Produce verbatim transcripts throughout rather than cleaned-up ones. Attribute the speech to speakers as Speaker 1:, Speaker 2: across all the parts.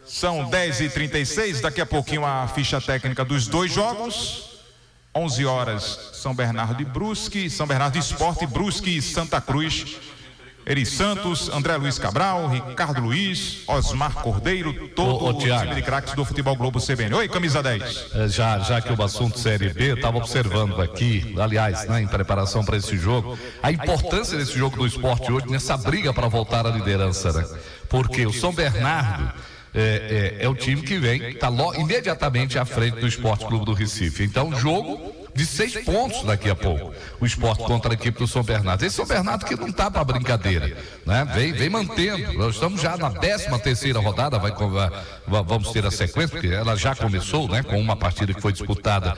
Speaker 1: São dez e trinta e seis, daqui a pouquinho a ficha técnica dos dois jogos. onze horas, São Bernardo e Brusque, São Bernardo Esporte, Brusque e Santa Cruz. Eri Santos, André Luiz Cabral, Ricardo Luiz, Osmar Cordeiro, todo
Speaker 2: ô, ô,
Speaker 1: o time de craques do Futebol Globo C B N. Oi, camisa dez.
Speaker 2: É, já, já que o assunto Série B, estava observando aqui, aliás, né, em preparação para esse jogo, a importância desse jogo do esporte hoje, nessa briga para voltar à liderança, né? Porque o São Bernardo é, é, é o time que vem, está imediatamente à frente do Esporte Clube do Recife. Então, jogo de seis pontos daqui a pouco, o esporte contra a equipe do São Bernardo. Esse São Bernardo que não está para brincadeira, né? Vem, vem mantendo. Nós estamos já na décima terceira rodada, vai, vai, vamos ter a sequência, porque ela já começou, né? Com uma partida que foi disputada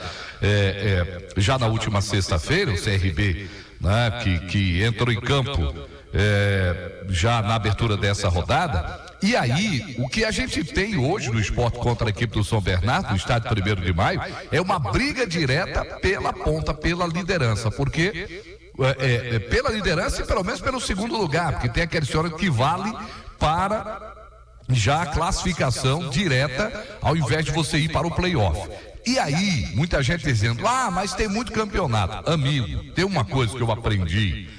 Speaker 2: é, é, já na última sexta-feira, o C R B, né? Que, que entrou em campo é, já na abertura dessa rodada. E aí, o que a gente tem hoje no esporte contra a equipe do São Bernardo, no estádio primeiro de maio, é uma briga direta pela ponta, pela liderança, porque é, é, pela liderança e pelo menos pelo segundo lugar, porque tem aquele senhor que vale para já a classificação direta, ao invés de você ir para o playoff. E aí, muita gente dizendo, ah, mas tem muito campeonato. Amigo, tem uma coisa que eu aprendi,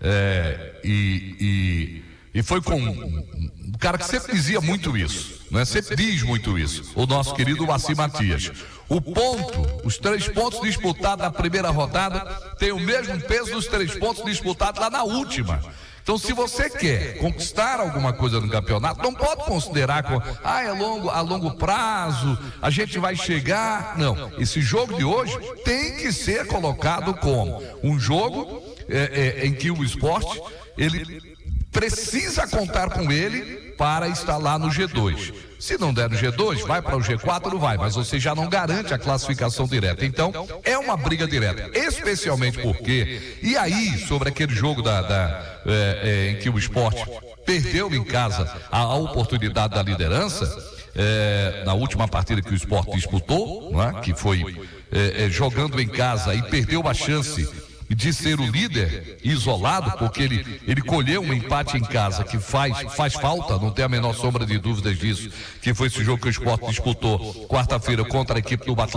Speaker 2: é, e... e E foi com um cara que sempre dizia muito isso, né? Sempre diz muito isso, o nosso querido Moacir Matias. O ponto, os três pontos disputados na primeira rodada tem o mesmo peso dos três pontos disputados lá na última. Então, se você quer conquistar alguma coisa no campeonato, não pode considerar com, ah, é longo, a longo prazo, a gente vai chegar. Não, esse jogo de hoje tem que ser colocado como um jogo é, é, em que o esporte, ele precisa contar com ele para estar lá no G dois. Se não der no G dois, vai para o G quatro, não vai, mas você já não garante a classificação direta. Então, é uma briga direta, especialmente porque, e aí, sobre aquele jogo da, da, é, é, em que o esporte perdeu em casa a, a oportunidade da liderança, é, na última partida que o esporte disputou, não é? Que foi é, é, jogando em casa e perdeu a chance de ser o líder isolado, porque ele, ele colheu um empate em casa que faz, faz falta, não tem a menor sombra de dúvidas disso, que foi esse jogo que o esporte disputou quarta-feira contra a equipe do Atlético